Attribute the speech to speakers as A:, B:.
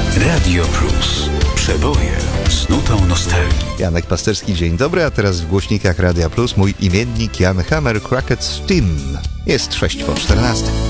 A: Radio Plus. Przeboje z nutą nostalgii.
B: Janek Pasterski, dzień dobry, a teraz w głośnikach Radia Plus mój imiennik Jan Hammer Cracked Steam. Jest 6 po 14.